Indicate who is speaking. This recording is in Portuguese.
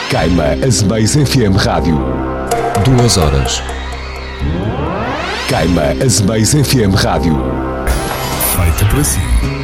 Speaker 1: Queima Azemais FM Rádio.
Speaker 2: 2 horas.
Speaker 1: Queima Azemais FM Rádio.
Speaker 2: Feita para si.